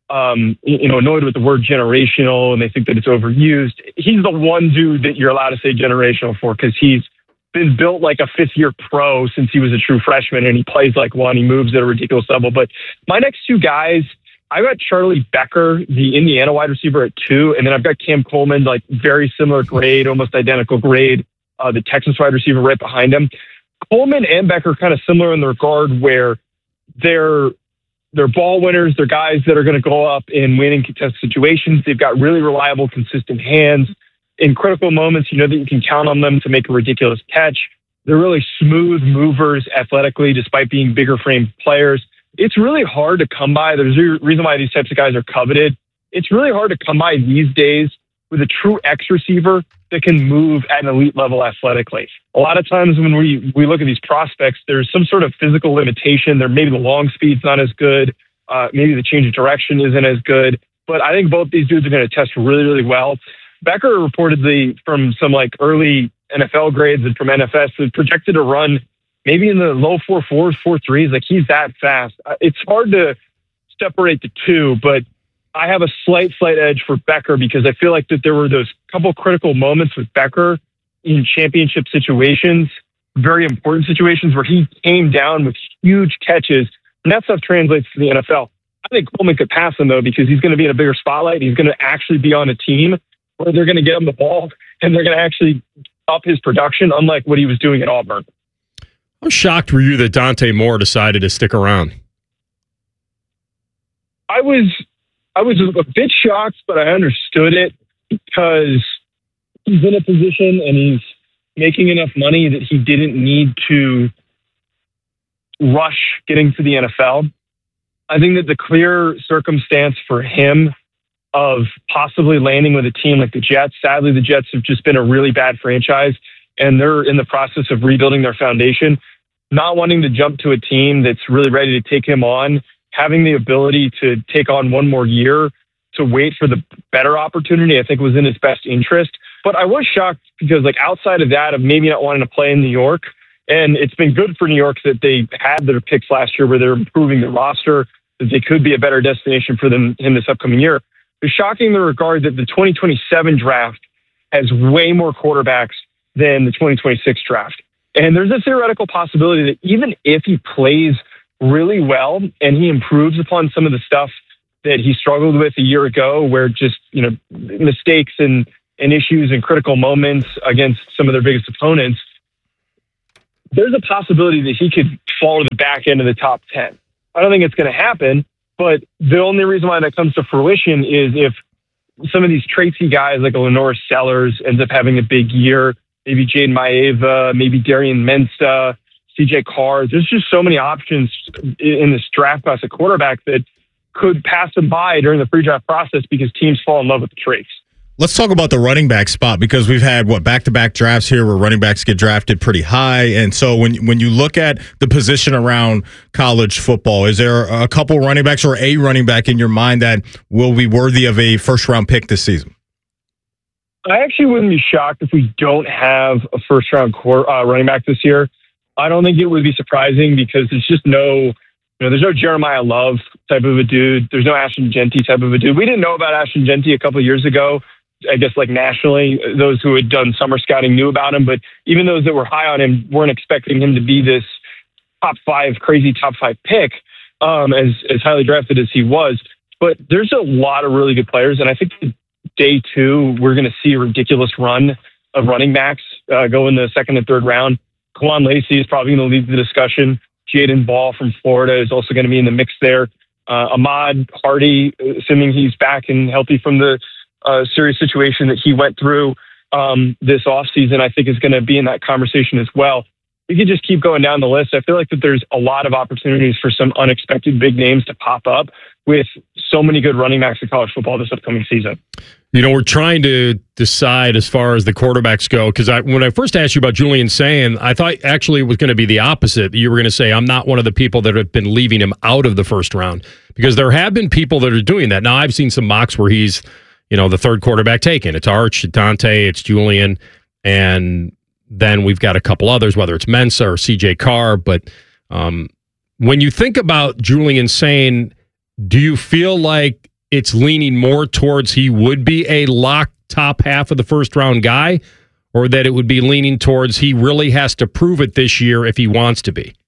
annoyed with the word generational and they think that it's overused. He's the one dude that you're allowed to say generational for because he's been built like a 5th-year pro since he was a true freshman and he plays like one. He moves at a ridiculous level. But my next 2 guys, I've got Charlie Becker, the Indiana wide receiver, at 2, and then I've got Cam Coleman, like very similar grade, almost identical grade, the Texas wide receiver right behind him. Coleman and Becker kind of similar in the regard where they're ball winners. They're guys that are going to go up and win in contested situations. They've got really reliable, consistent hands. In critical moments, you know that you can count on them to make a ridiculous catch. They're really smooth movers athletically, despite being bigger framed players. It's really hard to come by. There's a reason why these types of guys are coveted. It's really hard to come by these days with a true X receiver that can move at an elite level athletically. A lot of times when we look at these prospects, there's some sort of physical limitation. Maybe the long speed's not as good. Maybe the change of direction isn't as good. But I think both these dudes are going to test really, really well. Becker reportedly from some early NFL grades and from NFS is projected to run maybe in the low 4.4s, 4.3s. He's that fast. It's hard to separate the 2, but I have a slight edge for Becker because I feel like that there were those couple critical moments with Becker in championship situations, very important situations where he came down with huge catches, and that stuff translates to the NFL. I think Coleman could pass him, though, because he's going to be in a bigger spotlight. He's going to actually be on a team where they're going to get him the ball, and they're going to actually up his production, unlike what he was doing at Auburn. How shocked were you that Dante Moore decided to stick around? I was a bit shocked, but I understood it because he's in a position and he's making enough money that he didn't need to rush getting to the NFL. I think that the clear circumstance for him of possibly landing with a team like the Jets, sadly, the Jets have just been a really bad franchise, and they're in the process of rebuilding their foundation. Not wanting to jump to a team that's really ready to take him on, having the ability to take on one more year to wait for the better opportunity, I think was in his best interest. But I was shocked because outside of that, of maybe not wanting to play in New York, and it's been good for New York that they had their picks last year where they're improving the roster, that they could be a better destination for him this upcoming year. It's shocking in the regard that the 2027 draft has way more quarterbacks than the 2026 draft. And there's a theoretical possibility that even if he plays really well and he improves upon some of the stuff that he struggled with a year ago, where just, mistakes and issues and critical moments against some of their biggest opponents, there's a possibility that he could fall to the back end of the top 10. I don't think it's going to happen, but the only reason why that comes to fruition is if some of these traitsy guys like a Lenore Sellers ends up having a big year, maybe Jaden Maeva, maybe Darian Mensta, CJ Carr. There's just so many options in this draft class at quarterback that could pass them by during the pre-draft process because teams fall in love with the traits. Let's talk about the running back spot, because we've had back-to-back drafts here where running backs get drafted pretty high. And so when you look at the position around college football, is there a couple running backs or a running back in your mind that will be worthy of a first-round pick this season? I actually wouldn't be shocked if we don't have a first-round running back this year. I don't think it would be surprising because there's just there's no Jeremiah Love type of a dude. There's no Ashton Genty type of a dude. We didn't know about Ashton Genty a couple of years ago. I guess nationally, those who had done summer scouting knew about him, but even those that were high on him weren't expecting him to be this crazy top five pick, as highly drafted as he was. But there's a lot of really good players, and I think day two, we're going to see a ridiculous run of running backs go in the second and third round. Kawan Lacey is probably going to lead the discussion. Jaden Ball from Florida is also going to be in the mix there. Ahmad Hardy, assuming he's back and healthy from the serious situation that he went through this offseason, I think is going to be in that conversation as well. We could just keep going down the list. I feel like that there's a lot of opportunities for some unexpected big names to pop up with so many good running backs in college football this upcoming season. We're trying to decide as far as the quarterbacks go, because when I first asked you about Julian Sayin, I thought actually it was going to be the opposite. You were going to say, I'm not one of the people that have been leaving him out of the first round, because there have been people that are doing that. Now, I've seen some mocks where he's the third quarterback taken. It's Arch, Dante, it's Julian, and then we've got a couple others, whether it's Mensa or CJ Carr. But when you think about Julian Sayin, do you feel like it's leaning more towards he would be a lock top half of the first round guy, or that it would be leaning towards he really has to prove it this year if he wants to be?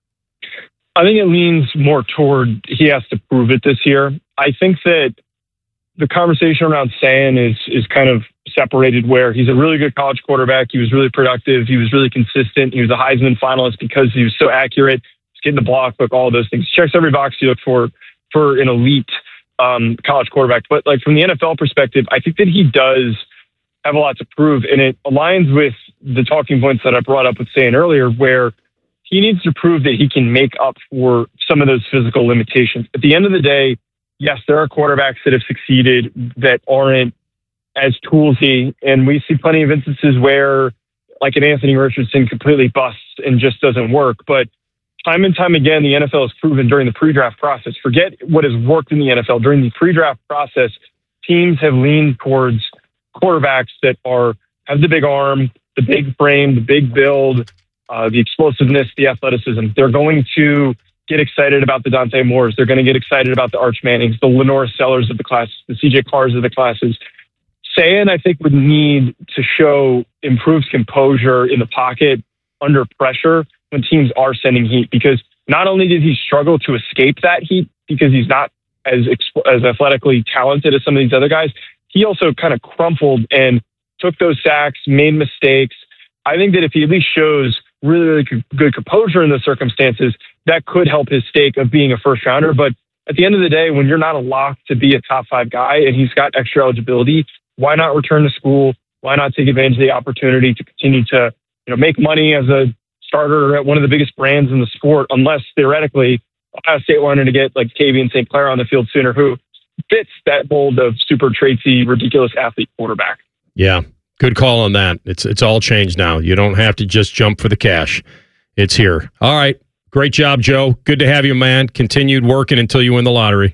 I think it leans more toward he has to prove it this year. I think that the conversation around Sayin is kind of separated, where he's a really good college quarterback. He was really productive. He was really consistent. He was a Heisman finalist because he was so accurate. He's getting the block, all of those things. Checks every box you look for an elite college quarterback. But from the NFL perspective, I think that he does have a lot to prove. And it aligns with the talking points that I brought up with Sayin earlier, where he needs to prove that he can make up for some of those physical limitations. At the end of the day, yes, there are quarterbacks that have succeeded that aren't as toolsy, and we see plenty of instances where, an Anthony Richardson completely busts and just doesn't work. But time and time again, the NFL has proven during the pre-draft process, forget what has worked in the NFL, during the pre-draft process, teams have leaned towards quarterbacks that have the big arm, the big frame, the big build, the explosiveness, the athleticism. They're going to get excited about the Dante Moores. They're going to get excited about the Arch Mannings, the Lenore Sellers of the class, the CJ Carrs of the classes. Sayin, I think, would need to show improved composure in the pocket under pressure when teams are sending heat, because not only did he struggle to escape that heat because he's not as athletically talented as some of these other guys, he also kind of crumpled and took those sacks, made mistakes. I think that if he at least shows really, really good composure in those circumstances, that could help his stake of being a first rounder. But at the end of the day, when you're not a lock to be a top five guy and he's got extra eligibility, why not return to school? Why not take advantage of the opportunity to continue to make money as a starter at one of the biggest brands in the sport, unless theoretically Ohio State wanted to get Tavian St. Clair on the field sooner, who fits that mold of super traitsy, ridiculous athlete quarterback. Yeah, good call on that. It's all changed now. You don't have to just jump for the cash. It's here. All right. Great job, Joe. Good to have you, man. Continued working until you win the lottery.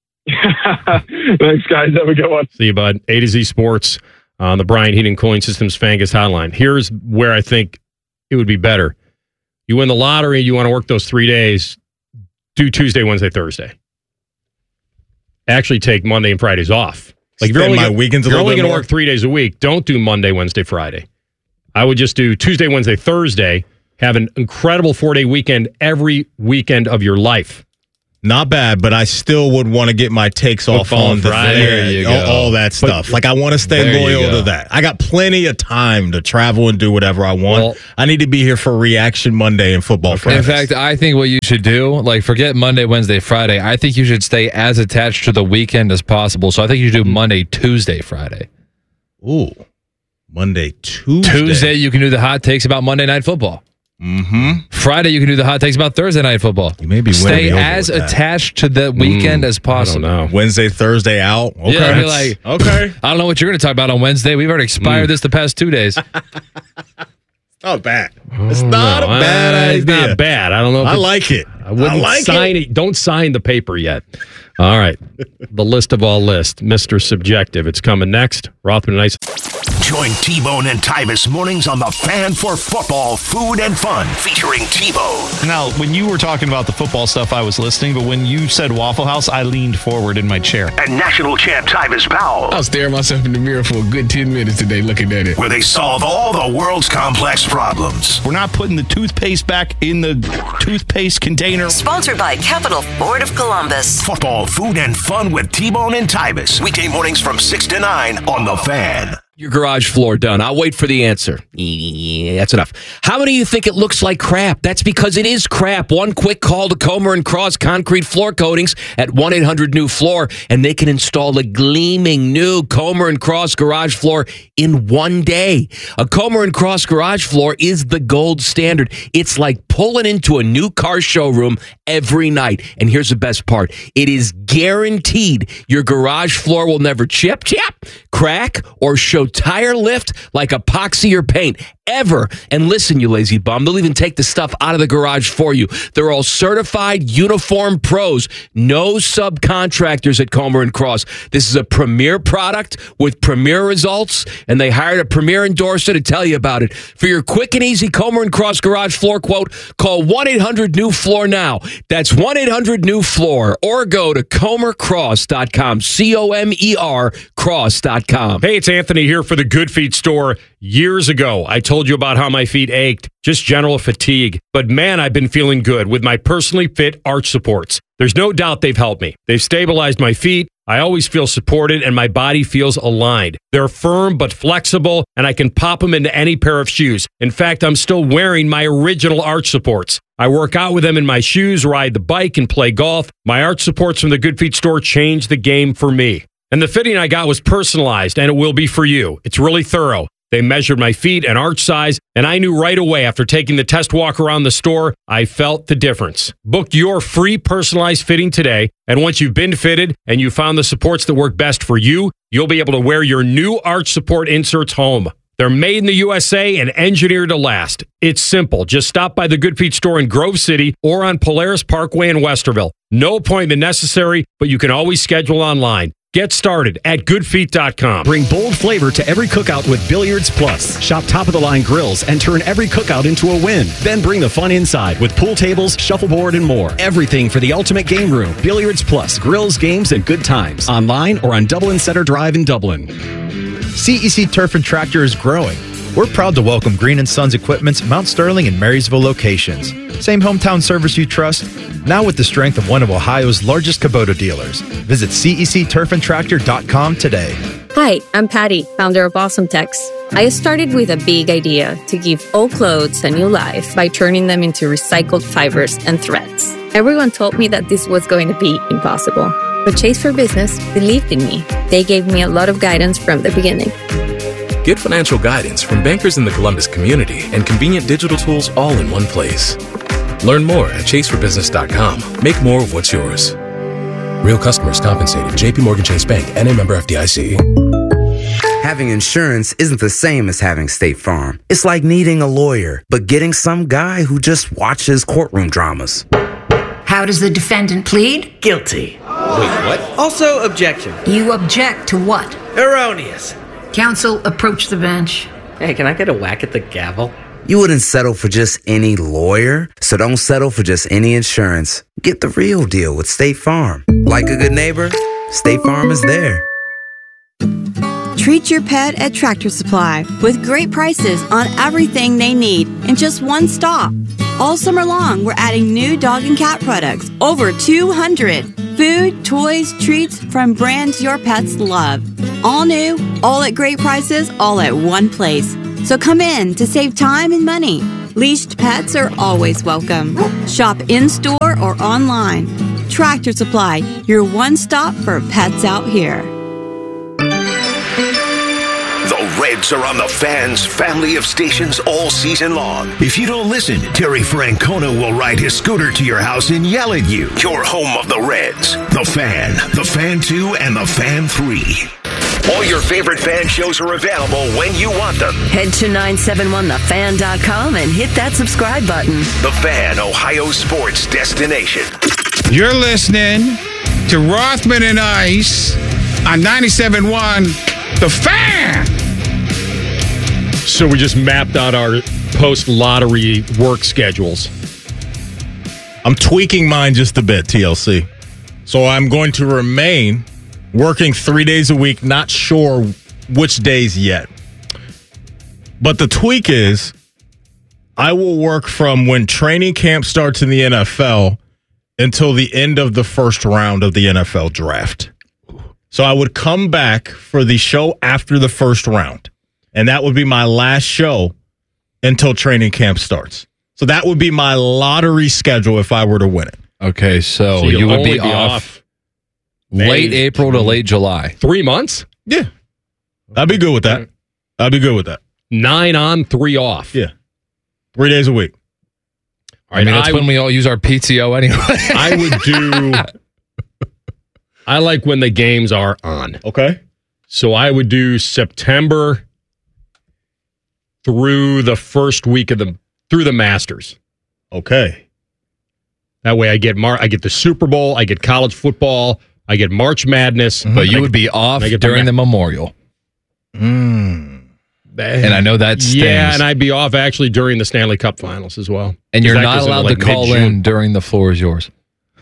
Thanks, guys. Have a good one. See you, bud. A to Z Sports on the Bryant Heating Cooling Systems Fangus Hotline. Here's where I think it would be better. You win the lottery, you want to work those 3 days, do Tuesday, Wednesday, Thursday. Actually take Monday and Fridays off. Like if you're Spend only my weekends a you're little only bit going to more. work 3 days a week, don't do Monday, Wednesday, Friday. I would just do Tuesday, Wednesday, Thursday. Have an incredible 4-day weekend every weekend of your life. Not bad, but I still would want to get my takes off Football on the Friday. There you go. all that stuff. But- Like I want to stay There you loyal go. to that. I got plenty of time to travel and do whatever I want. Well- I need to be here for Reaction Monday and Football Friday. In fact, I think what you should do, like forget Monday, Wednesday, Friday. I think you should stay as attached to the weekend as possible. So I think you should do Monday, Tuesday, Friday. Ooh, Monday, Tuesday. Tuesday, you can do the hot takes about Monday Night Football. Mm-hmm. Friday, you can do the hot takes about Thursday Night Football. You may be winning Stay me over as with that. attached to the weekend as possible. I don't know. Wednesday, Thursday out. Okay. Yeah, I'd be like, okay. I don't know what you're going to talk about on Wednesday. We've already expired this the past 2 days. Not bad. It's not a bad It's idea. not bad. I don't know. If I it's- like it. I wouldn't like sign it. Don't sign the paper yet. All right. The list of all lists, Mr. Subjective. It's coming next. Rothman and Ice. Join T-Bone and Tyvus mornings on the Fan for Football, Food and Fun, featuring T-Bone. Now, when you were talking about the football stuff, I was listening, but when you said Waffle House, I leaned forward in my chair. And national champ Tyvus Powell, I was staring myself in the mirror for a good 10 minutes today looking at it. where they solve all the world's complex problems. We're not putting the toothpaste back in the toothpaste container. Sponsored by Capital Ford of Columbus. Football, Food and Fun with T-Bone and Tyvus. Weekday mornings from 6 to 9 on The Fan. Your garage floor done. I'll wait for the answer. Yeah, that's enough. How many of you think it looks like crap? That's because it is crap. One quick call to Comer and Cross Concrete Floor Coatings at 1-800-NEW-FLOOR, and they can install a gleaming new Comer and Cross garage floor in 1 day. A Comer and Cross garage floor is the gold standard. It's like pulling into a new car showroom every night. And here's the best part. It is guaranteed your garage floor will never chip, crack, or show tire lift like epoxy or paint ever. And listen, you lazy bum, they'll even take the stuff out of the garage for you. They're all certified uniform pros, no subcontractors at Comer and Cross. This is a premier product with premier results, and they hired a premier endorser to tell you about it. For your quick and easy Comer and Cross garage floor quote, call 1-800-NEW-FLOOR now. That's 1-800-NEW-FLOOR, or go to comercross.com, C-O-M-E-R cross.com. Hey, it's Anthony here for the Good Feet store. Years ago, I told you about how my feet ached, just general fatigue. But man, I've been feeling good with my personally fit arch supports. There's no doubt they've helped me. They've stabilized my feet. I always feel supported and my body feels aligned. They're firm but flexible, and I can pop them into any pair of shoes. In fact, I'm still wearing my original arch supports. I work out with them in my shoes, ride the bike, and play golf. My arch supports from the Good Feet store changed the game for me. And the fitting I got was personalized, and it will be for you. It's really thorough. They measured my feet and arch size, and I knew right away after taking the test walk around the store, I felt the difference. Book your free personalized fitting today, and once you've been fitted and you found the supports that work best for you, you'll be able to wear your new arch support inserts home. They're made in the USA and engineered to last. It's simple. Just stop by the Good Feet store in Grove City or on Polaris Parkway in Westerville. No appointment necessary, but you can always schedule online. Get started at goodfeet.com. Bring bold flavor to every cookout with Billiards Plus. Shop top-of-the-line grills and turn every cookout into a win. Then bring the fun inside with pool tables, shuffleboard, and more. Everything for the ultimate game room. Billiards Plus. Grills, games, and good times. Online or on Dublin Center Drive in Dublin. CEC Turf and Tractor is growing. We're proud to welcome Green & Sons Equipment's Mount Sterling and Marysville locations. Same hometown service you trust, now with the strength of one of Ohio's largest Kubota dealers. Visit CECTurfandTractor.com today. Hi, I'm Patty, founder of Awesome Tex. I started with a big idea to give old clothes a new life by turning them into recycled fibers and threads. Everyone told me that this was going to be impossible. But Chase for Business believed in me. They gave me a lot of guidance from the beginning. Get financial guidance from bankers in the Columbus community and convenient digital tools all in one place. Learn more at chaseforbusiness.com. Make more of what's yours. Real customers compensated. JP Morgan Chase Bank, N.A. member FDIC. Having insurance isn't the same as having State Farm. It's like needing a lawyer, but getting some guy who just watches courtroom dramas. How does the defendant plead? Guilty. Wait, what? Also, objection. You object to what? Erroneous. Counsel, approach the bench. Hey, can I get a whack at the gavel? You wouldn't settle for just any lawyer, so don't settle for just any insurance. Get the real deal with State Farm. Like a good neighbor, State Farm is there. Treat your pet at Tractor Supply with great prices on everything they need in just one stop. All summer long, we're adding new dog and cat products, over 200. Food, toys, treats from brands your pets love. All new, all at great prices, all at one place. So come in to save time and money. Leashed pets are always welcome. Shop in-store or online. Tractor Supply, your one stop for pets out here. The Reds are on the Fan's family of stations all season long. If you don't listen, Terry Francona will ride his scooter to your house and yell at you. Your home of the Reds. The Fan 2, and the Fan 3. All your favorite Fan shows are available when you want them. Head to 971thefan.com and hit that subscribe button. The Fan, Ohio sports destination. You're listening to Rothman and Ice on 97.1 The Fan. So we just mapped out our post-lottery work schedules. I'm tweaking mine just a bit, TLC. So I'm going to remain working 3 days a week, not sure which days yet. But the tweak is I will work from when training camp starts in the NFL until the end of the first round of the NFL draft. So I would come back for the show after the first round. And that would be my last show until training camp starts. So that would be my lottery schedule if I were to win it. Okay, so you would be off late April to late July. 3 months? Yeah. I'd be good with that. 9 on, 3 off. Yeah. 3 days a week. I mean, that's when we all use our PTO anyway. I would do... I like when the games are on. Okay. So I would do September through the first week of through the Masters. Okay. That way I get the Super Bowl, I get college football, I get March Madness. But you would be off during the Memorial. And I know that stings. Yeah, and I'd be off actually during the Stanley Cup Finals as well. And you're not allowed to call in during the floor is yours.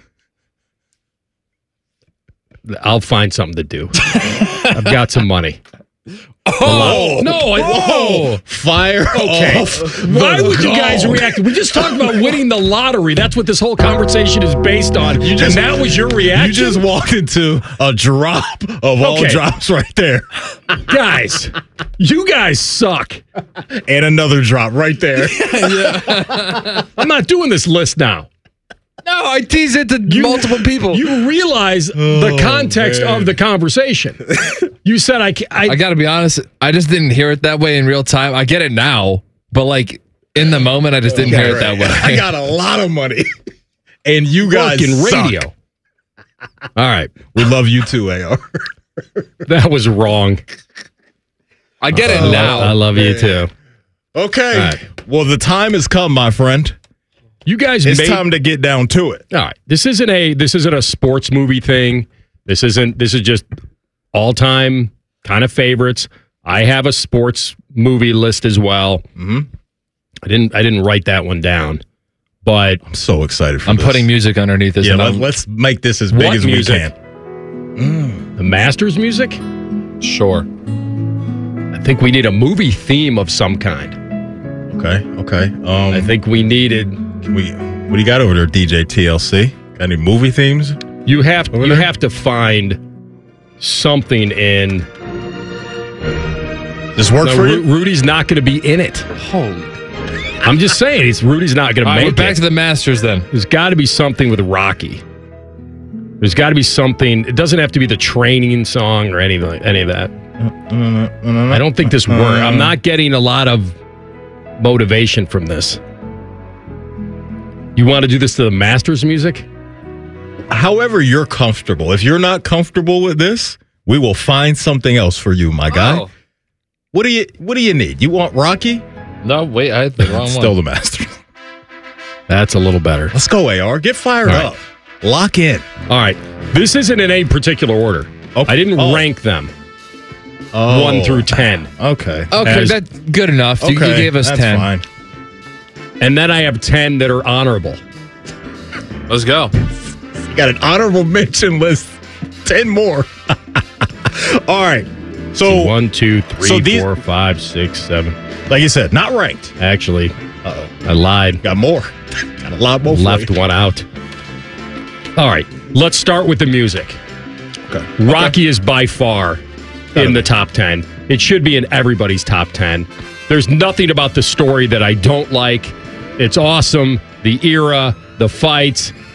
I'll find something to do. I've got some money. Oh, no. Whoa. Fire okay. off. Why would you guys react? We just talked about winning the lottery. That's what this whole conversation is based on. And that was your reaction? You just walked into a drop of all drops right there. Guys, you guys suck. And another drop right there. I'm not doing this list now. No, I tease it to multiple people. You realize the context of the conversation. You said I got to be honest, I just didn't hear it that way in real time. I get it now, but like in the moment, I just didn't hear it that way. I got a lot of money, and you guys in suck. radio. All right, we love you too, AR. That was wrong. I get it now. I love you too. Okay, right. Well, the time has come, my friend. You guys, it's time to get down to it. All right, this isn't a sports movie thing. This is just all time kind of favorites. I have a sports movie list as well. Mm-hmm. I didn't write that one down, but I'm so excited for I'm this. putting music underneath this. Yeah, let's make this as big as music? We can. The Masters music? Sure. I think we need a movie theme of some kind. Okay. I think we needed. What do you got over there, DJ TLC? Got any movie themes? You have to find something in. This work for you? Rudy's not going to be in it. Holy! I'm just saying, Rudy's not going to make it. Back to the Masters then. There's got to be something with Rocky. There's got to be something. It doesn't have to be the training song or any of that. I don't think this works. I'm not getting a lot of motivation from this. You want to do this to the Masters music? However you're comfortable. If you're not comfortable with this, we will find something else for you, my guy. Oh. What do you need? You want Rocky? No, wait, I had the wrong one. Still the Masters. That's a little better. Let's go, AR. Get fired up. Lock in. All right. This isn't in any particular order. Okay. I didn't rank them. 1 through 10. Okay. That's good enough. You gave us 10. That's fine. And then I have 10 that are honorable. Let's go. You got an honorable mention list. 10 more. All right. So 1, 2, 3, so these- 4, 5, 6, 7. Like you said, not ranked. Actually, I lied. Got more. Got a lot more. Left one out. All right, let's start with the music. Okay. Rocky is by far in the top 10. It should be in everybody's top 10. There's nothing about the story that I don't like. It's awesome. The era, the fights,